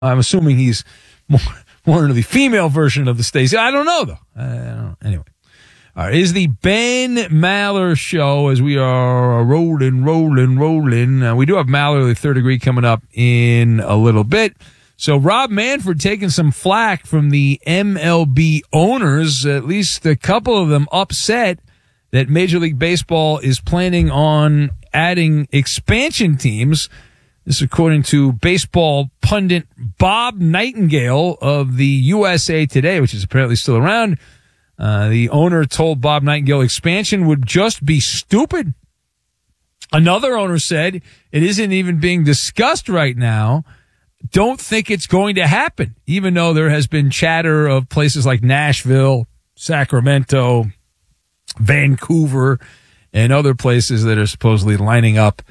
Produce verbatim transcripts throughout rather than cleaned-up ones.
I'm assuming he's more, more into the female version of the Stacey. I don't know, though. I don't know. Anyway. All right, is the Ben Maller Show as we are rolling, rolling, rolling. Uh, we do have Maller, the third degree, coming up in a little bit. So Rob Manfred taking some flack from the M L B owners, at least a couple of them upset that Major League Baseball is planning on adding expansion teams. This is according to baseball pundit Bob Nightingale of the U S A Today, which is apparently still around. Uh, the owner told Bob Nightingale expansion would just be stupid. Another owner said it isn't even being discussed right now. Don't think it's going to happen, even though there has been chatter of places like Nashville, Sacramento, Vancouver, and other places that are supposedly lining up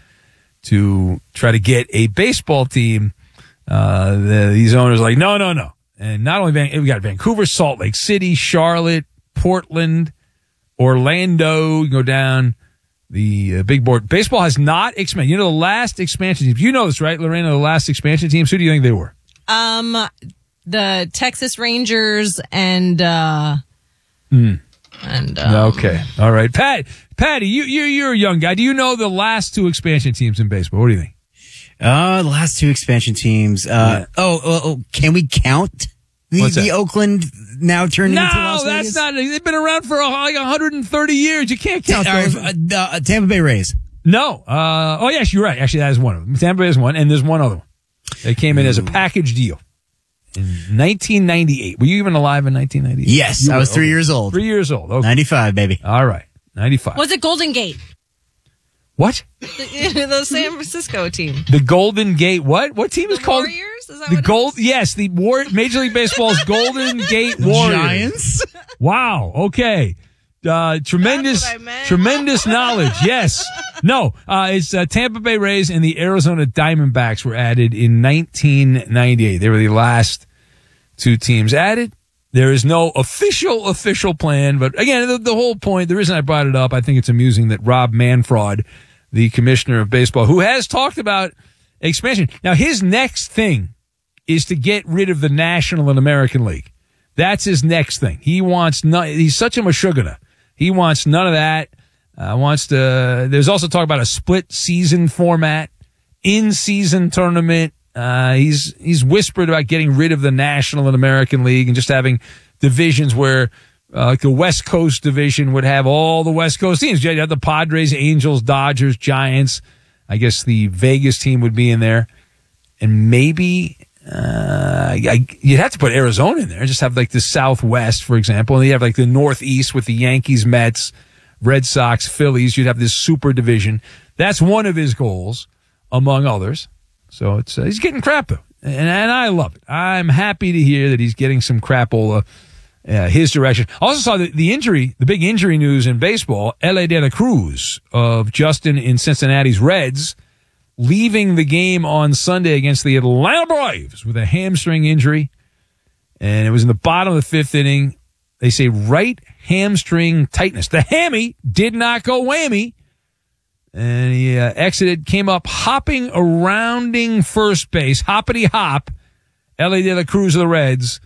to try to get a baseball team. Uh, the, these owners are like, no, no, no. And not only Van, we got Vancouver, Salt Lake City, Charlotte, Portland, Orlando. You go down the uh, big board. Baseball has not expanded. You know the last expansion teams. You know this, right, Lorena? The last expansion teams. Who do you think they were? Um, the Texas Rangers and uh, mm. and um, okay, all right, Pat. Patty, you you you're a young guy. Do you know the last two expansion teams in baseball? What do you think? Uh, the last two expansion teams. Uh, yeah. oh, oh, oh, can we count the, the Oakland now turning no, into Las that's Vegas? not. They've been around for like one hundred thirty years. You can't count Ta- those. Uh, uh, Tampa Bay Rays. No. Uh, oh, yes, you're right. Actually, that is one of them. Tampa Bay is one, and there's one other one. They came in Ooh. as a package deal in nineteen ninety-eight. Were you even alive in nineteen ninety-eight? Yes, you I was were, three okay. years old. Three years old. Okay. ninety-five, baby. All right. ninety-five. Was it Golden Gate? What? The, the San Francisco team. The Golden Gate. What? What team the is called? Warriors? Is that the what Gold. it is? Yes, the War. Major League Baseball's Golden Gate Warriors. Giants. Wow. Okay. Uh, tremendous, tremendous knowledge. Yes. No. Uh, it's uh, Tampa Bay Rays and the Arizona Diamondbacks were added in nineteen ninety-eight. They were the last two teams added. There is no official, official plan, but again, the, the whole point, the reason I brought it up, I think it's amusing that Rob Manfred, the commissioner of baseball, who has talked about expansion. Now, his next thing is to get rid of the National and American League. That's his next thing. He wants none, he's such a mashugana. He wants none of that. Uh, wants to, there's also talk about a split season format, in-season tournament. Uh, he's, he's whispered about getting rid of the National and American League and just having divisions where, uh, like the West Coast division would have all the West Coast teams. You have the Padres, Angels, Dodgers, Giants. I guess the Vegas team would be in there. And maybe, uh, I, you'd have to put Arizona in there. Just have like the Southwest, for example. And you have like the Northeast with the Yankees, Mets, Red Sox, Phillies. You'd have this super division. That's one of his goals, among others. So it's uh, he's getting crap, though. And, and I love it. I'm happy to hear that he's getting some crapola uh, his direction. I also saw the, the injury, the big injury news in baseball. Elly De La Cruz of Justin in Cincinnati's Reds leaving the game on Sunday against the Atlanta Braves with a hamstring injury. And it was in the bottom of the fifth inning. They say right hamstring tightness. The hammy did not go whammy. And he uh, exited, came up hopping, arounding first base, hoppity hop, Elly De La Cruz of the Reds.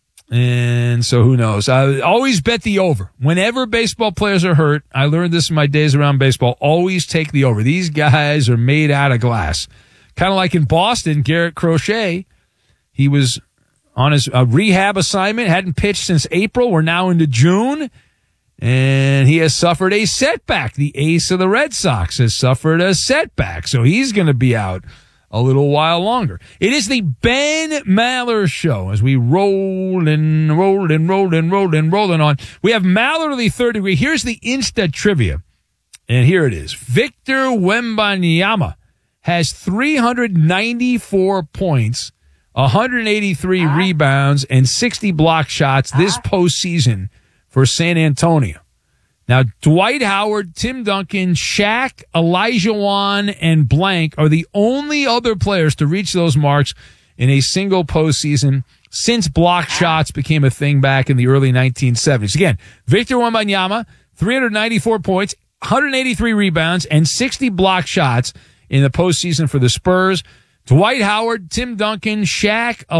And so who knows? I always bet the over. Whenever baseball players are hurt, I learned this in my days around baseball, always take the over. These guys are made out of glass. Kind of like in Boston, Garrett Crochet. He was on his uh, rehab assignment, hadn't pitched since April. We're now into June. And he has suffered a setback. The ace of the Red Sox has suffered a setback. So he's going to be out a little while longer. It is the Ben Maller Show as we roll and roll and roll and roll and rolling on. We have Maller of the third degree. Here's the Insta trivia. And here it is. Victor Wembanyama has three hundred ninety-four points, one hundred eighty-three ah. rebounds, and sixty block shots this ah. postseason for San Antonio. Now, Dwight Howard, Tim Duncan, Shaq, Elijah Wan, and Blank are the only other players to reach those marks in a single postseason since block shots became a thing back in the early nineteen seventies. Again, Victor Wembanyama, three hundred ninety-four points, one hundred eighty-three rebounds, and sixty block shots in the postseason for the Spurs. Dwight Howard, Tim Duncan, Shaq,